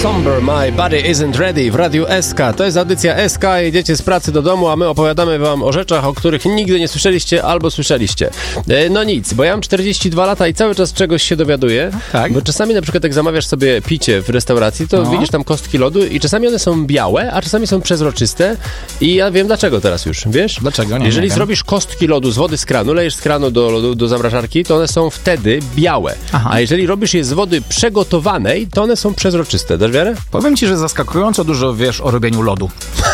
Somber, My Body Isn't Ready w Radiu SK. To jest audycja SK, jedziecie z pracy do domu, a my opowiadamy wam o rzeczach, o których nigdy nie słyszeliście albo słyszeliście. No nic, bo ja mam 42 lata i cały czas czegoś się dowiaduję, Tak? bo czasami na przykład jak zamawiasz sobie picie w restauracji, to widzisz tam kostki lodu i czasami one są białe, a czasami są przezroczyste i ja wiem dlaczego teraz już, wiesz? Dlaczego? Nie Jeżeli wiem. zrobisz kostki lodu z wody z kranu, lejesz z kranu do lodu, do zamrażarki, to one są wtedy białe. Aha. A jeżeli robisz je z wody przygotowanej, to one są przezroczyste. Dasz wiarę? Powiem ci, że zaskakująco dużo wiesz o robieniu lodu.